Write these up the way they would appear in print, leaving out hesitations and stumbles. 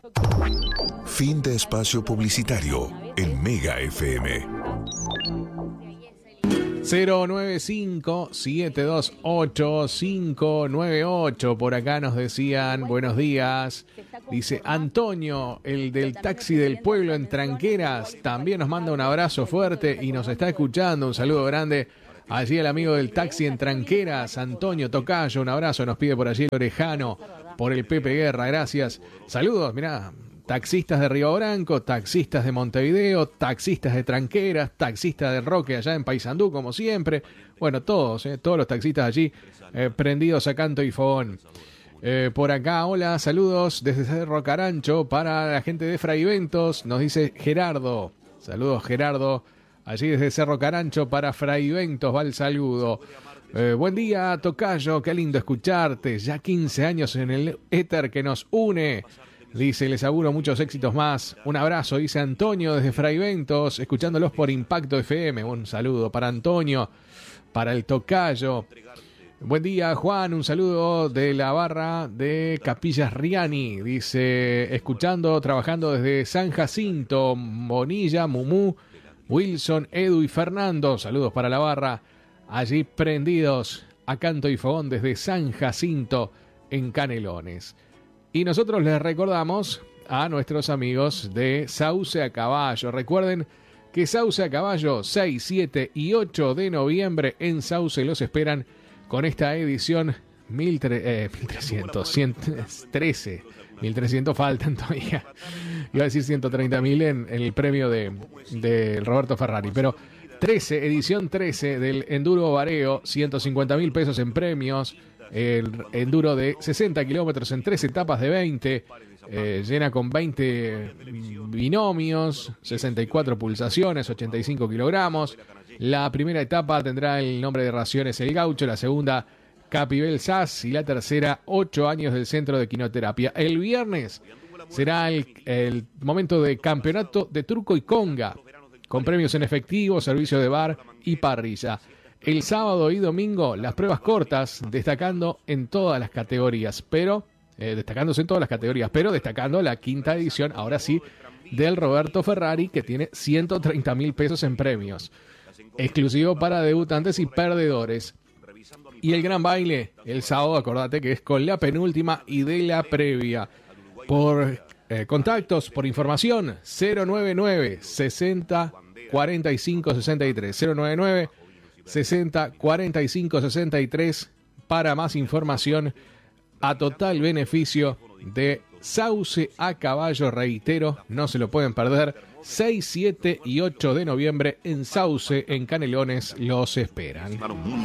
Fin de espacio publicitario en Mega FM. 095-728-598. Por acá nos decían, buenos días. Dice Antonio, el del taxi del pueblo en Tranqueras. También nos manda un abrazo fuerte y nos está escuchando. Un saludo grande allí el amigo del taxi en Tranqueras, Antonio Tocayo. Un abrazo, nos pide por allí el Orejano, por el Pepe Guerra. Gracias. Saludos, mirá. Taxistas de Río Branco, taxistas de Montevideo, taxistas de Tranqueras, taxistas de Roque allá en Paysandú, como siempre. Bueno, todos los taxistas allí prendidos a canto y fogón. Por acá, hola, saludos desde Cerro Carancho para la gente de Fraiventos, nos dice Gerardo. Saludos, Gerardo, allí desde Cerro Carancho para Fraiventos va el saludo. Buen día, Tocayo, qué lindo escucharte. Ya 15 años en el éter que nos une. Dice, les auguro muchos éxitos más. Un abrazo, dice Antonio desde Fraiventos, escuchándolos por Impacto FM. Un saludo para Antonio, para el Tocayo. Buen día, Juan. Un saludo de la barra de Capillas Riani. Dice, escuchando, trabajando desde San Jacinto, Bonilla, Mumú, Wilson, Edu y Fernando. Saludos para la barra. Allí prendidos a canto y fogón desde San Jacinto en Canelones. Y nosotros les recordamos a nuestros amigos de Sauce a Caballo. Recuerden que Sauce a Caballo, 6, 7 y 8 de noviembre en Sauce los esperan con esta edición 1300, 1300 faltan todavía. Iba a decir 130.000 en el premio de Roberto Ferrari, pero edición 13 del Enduro Vareo, 150.000 pesos en premios. El enduro de 60 kilómetros en 3 etapas de 20, llena con 20 binomios, 64 pulsaciones, 85 kilogramos. La primera etapa tendrá el nombre de Raciones El Gaucho, la segunda Capibel SAS y la tercera 8 años del Centro de Quinoterapia. El viernes será el momento de campeonato de truco y conga, con premios en efectivo, servicio de bar y parrilla. El sábado y domingo las pruebas cortas, destacándose en todas las categorías, pero destacando la quinta edición, ahora sí, del Roberto Ferrari, que tiene 130.000 pesos en premios, exclusivo para debutantes y perdedores. Y el gran baile, el sábado, acordate que es con la penúltima y de la previa. Por contactos, por información, 099 60 45 63, 099 60 45 63 para más información, a total beneficio de Sauce a Caballo. Reitero, no se lo pueden perder. 6, 7 y 8 de noviembre en Sauce, en Canelones, los esperan.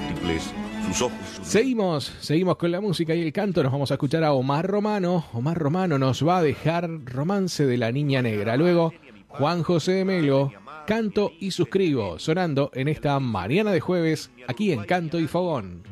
Seguimos con la música y el canto. Nos vamos a escuchar a Omar Romano. Omar Romano nos va a dejar Romance de la Niña Negra. Luego Juan José de Melo, Canto y Suscribo, sonando en esta mañana de jueves, aquí en Canto y Fogón.